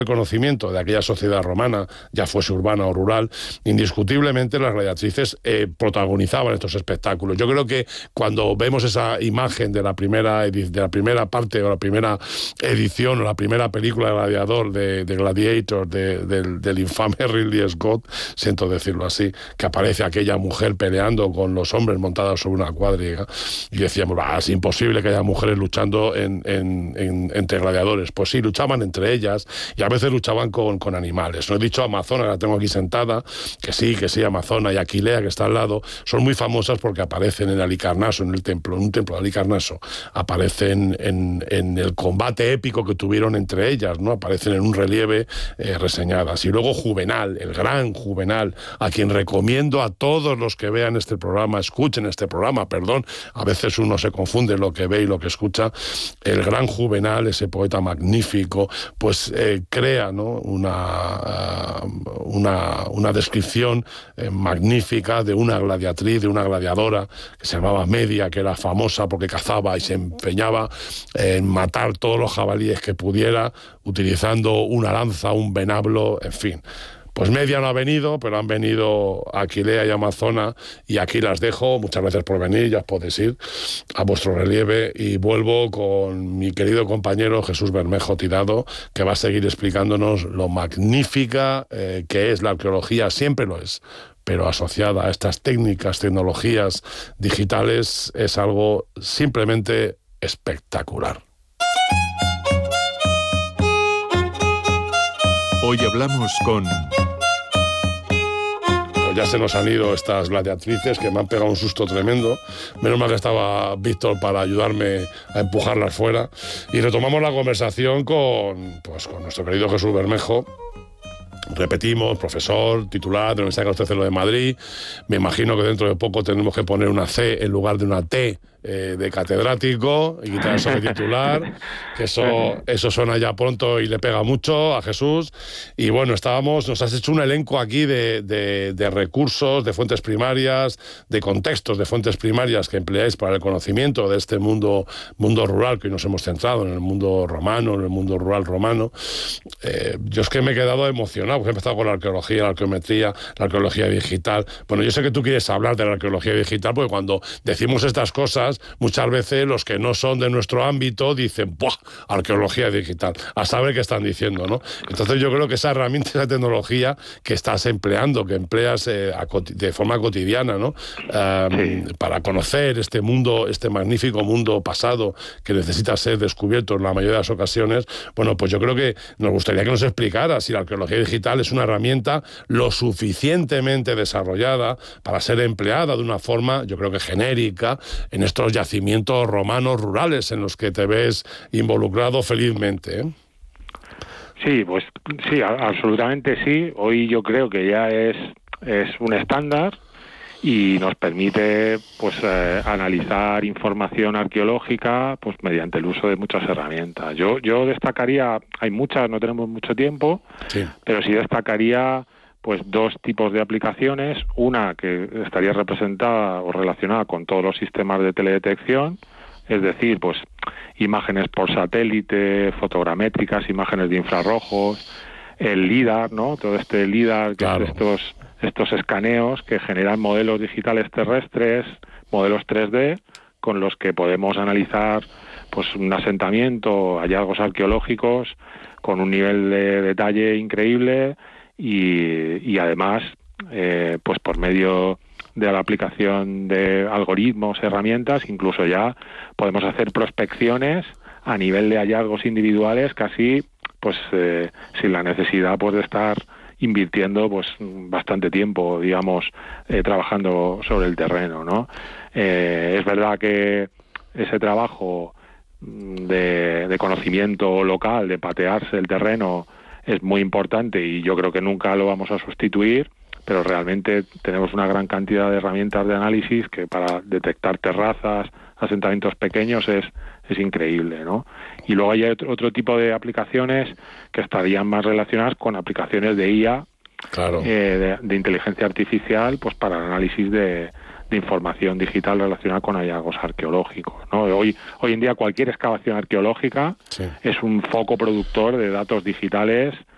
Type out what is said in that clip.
conocimiento de aquella sociedad romana, ya fuese urbana o rural, indiscutiblemente las gladiatrices protagonizaban estos espectáculos. Yo creo que cuando vemos esa imagen de la primera parte o la primera edición o la primera película de Gladiador, de Gladiator, del infame Ridley Scott, siento decirlo así, que aparece aquella mujer peleando con los hombres montados sobre una cuadriga, y decíamos, es imposible que haya mujeres luchando entre gladiadores. Pues sí, luchaban entre ellas, y a veces luchaban con animales. No he dicho Amazona, la tengo aquí sentada, que sí, Amazona, y Aquilea, que está al lado, son muy famosas porque aparecen en Halicarnaso, en un templo de Halicarnaso, aparecen en el combate épico que tuvieron entre ellas, ¿no? Aparecen en un relieve reseñadas. Y luego Juvenal, el gran Juvenal, a quien recomiendo a todos los que vean este programa, escuchen este programa, perdón, a veces uno se confunde lo que ve y lo que escucha. El gran Juvenal, ese poeta magnífico, pues crea, ¿no?, una descripción magnífica de una gladiatriz, de una gladiadora que se llamaba Media, que era famosa porque cazaba y se empeñaba en matar todos los jabalíes que pudiera utilizando una lanza, un venablo, en fin. Pues Media no ha venido, pero han venido Aquilea y Amazona, y aquí las dejo. Muchas gracias por venir, ya os podéis ir a vuestro relieve, y vuelvo con mi querido compañero Jesús Bermejo Tirado, que va a seguir explicándonos lo magnífica que es la arqueología, siempre lo es, pero asociada a estas técnicas, tecnologías digitales, es algo simplemente espectacular. Hoy hablamos con... Ya se nos han ido estas gladiatrices, que me han pegado un susto tremendo. Menos mal que estaba Víctor para ayudarme a empujarlas fuera. Y retomamos la conversación con nuestro querido Jesús Bermejo. Repetimos, profesor, titular de la Universidad Carlos III de Madrid. Me imagino que dentro de poco tendremos que poner una C en lugar de una T de catedrático, y quitar eso de titular, que eso suena ya pronto y le pega mucho a Jesús. Y bueno, nos has hecho un elenco aquí de recursos, de fuentes primarias, de contextos de fuentes primarias que empleáis para el conocimiento de este mundo rural, que hoy nos hemos centrado en el mundo romano, en el mundo rural romano. Yo es que me he quedado emocionado, porque he empezado con la arqueología, la arqueometría, la arqueología digital. Bueno, yo sé que tú quieres hablar de la arqueología digital, porque cuando decimos estas cosas, muchas veces los que no son de nuestro ámbito dicen, ¡buah!, arqueología digital. A saber qué están diciendo, ¿no? Entonces yo creo que esa herramienta, esa tecnología que estás empleando, que empleas de forma cotidiana, ¿no? Para conocer este mundo, este magnífico mundo pasado que necesita ser descubierto en la mayoría de las ocasiones, bueno, pues yo creo que nos gustaría que nos explicara si la arqueología digital es una herramienta lo suficientemente desarrollada para ser empleada de una forma, yo creo que genérica, en estos yacimientos romanos rurales en los que te ves involucrado felizmente, ¿eh? Sí, pues sí, absolutamente sí. Hoy yo creo que ya es un estándar y nos permite analizar información arqueológica pues mediante el uso de muchas herramientas. Yo destacaría, hay muchas, no tenemos mucho tiempo, sí, pero sí destacaría pues dos tipos de aplicaciones. Una que estaría representada o relacionada con todos los sistemas de teledetección, es decir, pues imágenes por satélite, fotogramétricas, imágenes de infrarrojos, el LIDAR, ¿no? Todo este LIDAR, que claro, es estos escaneos que generan modelos digitales terrestres, modelos 3D, con los que podemos analizar pues un asentamiento, hallazgos arqueológicos con un nivel de detalle increíble. Y además, pues por medio de la aplicación de algoritmos, herramientas, incluso ya podemos hacer prospecciones a nivel de hallazgos individuales, casi pues sin la necesidad pues de estar invirtiendo pues bastante tiempo, digamos, trabajando sobre el terreno, ¿no? Es verdad que ese trabajo de conocimiento local, de patearse el terreno, es muy importante y yo creo que nunca lo vamos a sustituir, pero realmente tenemos una gran cantidad de herramientas de análisis que para detectar terrazas, asentamientos pequeños es increíble, ¿no? Y luego hay otro tipo de aplicaciones que estarían más relacionadas con aplicaciones de IA, claro, de inteligencia artificial, pues para el análisis de información digital relacionada con hallazgos arqueológicos, ¿no? Hoy en día cualquier excavación arqueológica, sí, es un foco productor de datos digitales